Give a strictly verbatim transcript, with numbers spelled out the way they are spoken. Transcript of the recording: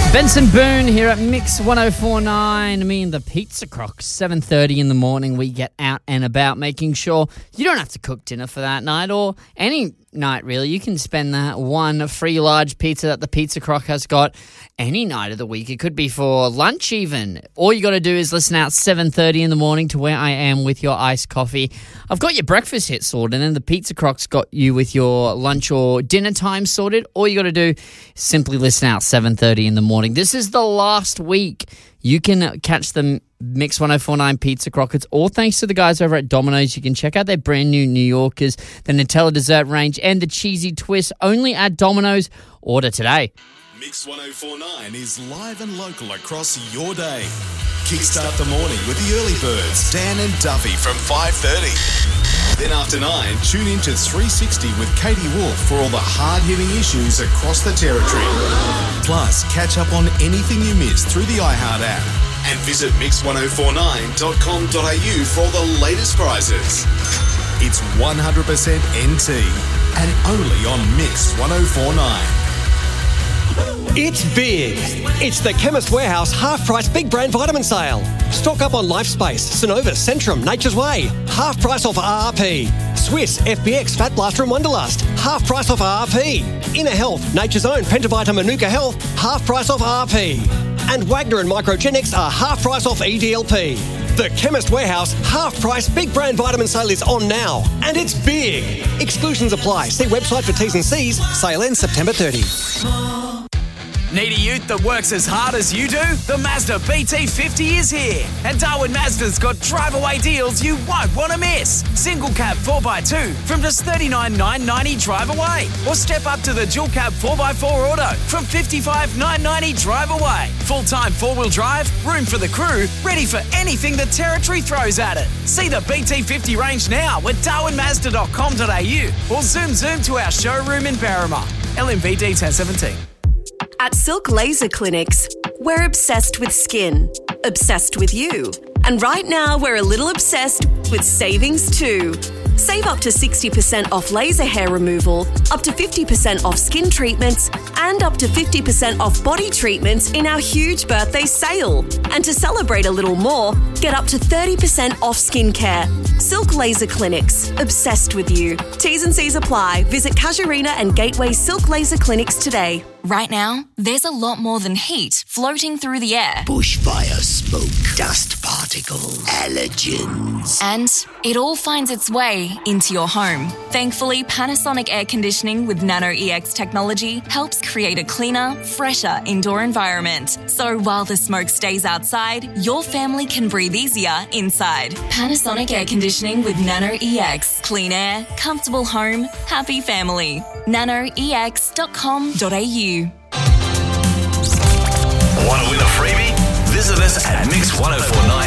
Benson Boone here at Mix one oh four point nine. Me and the Pizza Crocs. seven thirty in the morning, we get out and about, making sure you don't have to cook dinner for that night or any night, really. You can spend that one free large pizza that the Pizza Croc has got any night of the week. It could be for lunch even. All you got to do is listen out seven thirty in the morning to Where I Am with your iced coffee. I've got your breakfast hit sorted, and the Pizza Croc's got you with your lunch or dinner time sorted. All you got to do is simply listen out seven thirty in the morning. This is the last week you can catch the Mix one oh four point nine Pizza Croc. It's all thanks to the guys over at Domino's. You can check out their brand new New Yorkers, the Nutella dessert range, and the cheesy twist only at Domino's. Order today. Mix one oh four point nine is live and local across your day. Kickstart the morning with the early birds, Dan and Duffy from five thirty. Then after nine, tune in to three sixty with Katie Wolf for all the hard-hitting issues across the territory. Plus, catch up on anything you missed through the iHeart app. And visit mix one oh four nine dot com dot a u for all the latest prizes. It's one hundred percent N T and only on Mix one oh four point nine. It's big. It's the Chemist Warehouse half-price big brand vitamin sale. Stock up on Lifespace, Synovus, Centrum, Nature's Way. Half price off R R P. Swiss, F B X, Fat Blaster and Wonderlust. Half price off R R P. Inner Health, Nature's Own, Pentavita, Manuka Health. Half price off R R P. And Wagner and Microgenics are half price off E D L P. The Chemist Warehouse half-price big brand vitamin sale is on now. And it's big. Exclusions apply. See website for T's and C's. Sale ends September thirtieth. Need a ute that works as hard as you do? The Mazda B T fifty is here. And Darwin Mazda's got drive-away deals you won't want to miss. Single cab four by two from just thirty-nine thousand nine hundred ninety drive away. Or step up to the dual cab four by four auto from fifty-five thousand nine hundred ninety drive away. Full-time four-wheel drive, room for the crew, ready for anything the territory throws at it. See the B T fifty range now at darwin mazda dot com dot a u or zoom zoom to our showroom in Berrima. L M V D ten seventeen. At Silk Laser Clinics, we're obsessed with skin, obsessed with you. And right now, we're a little obsessed with savings too. Save up to sixty percent off laser hair removal, up to fifty percent off skin treatments, and up to fifty percent off body treatments in our huge birthday sale. And to celebrate a little more, get up to thirty percent off skincare. Silk Laser Clinics, obsessed with you. T's and C's apply. Visit Casuarina and Gateway Silk Laser Clinics today. Right now, there's a lot more than heat floating through the air. Bushfire smoke, dust particles, allergens. And it all finds its way into your home. Thankfully, Panasonic Air Conditioning with Nano E X technology helps create a cleaner, fresher indoor environment. So while the smoke stays outside, your family can breathe easier inside. Panasonic Air Conditioning with Nano E X. Clean air, comfortable home, happy family. nano e x dot com dot a u. Want to win a freebie? Visit us at mix one oh four nine